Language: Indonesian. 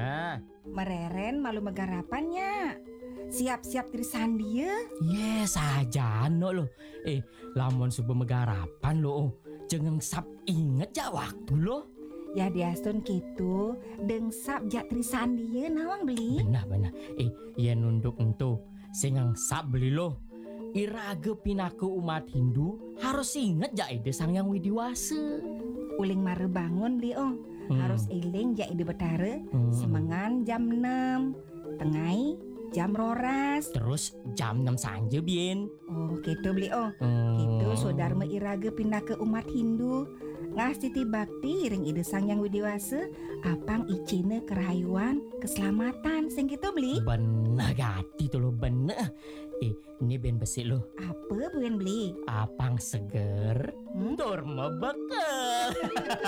Ah, Mereren malu megarapannya. Siap-siap tirisan dia. yes aja no lo. Lamun subuh megarapan lo. Jangan sap inget ja waktu lo. Ya diasun gitu. Dengsap jak tirisan dia nawang beli. Benar. Ya nunduk ento. Singang sap beli lo. Iraga pinaku umat Hindu harus inget ja ide sang yang widiwasa. Uling mare bangun beli Harus eling jak ide betara. Semengan jam 6. Tengai jam roras. Terus jam 6 sanje bien. Oh gitu beli Gitu saudara iraga pindah ke umat Hindu. Ngasih bakti ring ide sang yang widiwasa. Apang icine kerayuan keselamatan sing gitu beli. Bener gati tuh lo bener. Ini ben besi lo. Apa buen beli? Apang seger. Tur mebeke.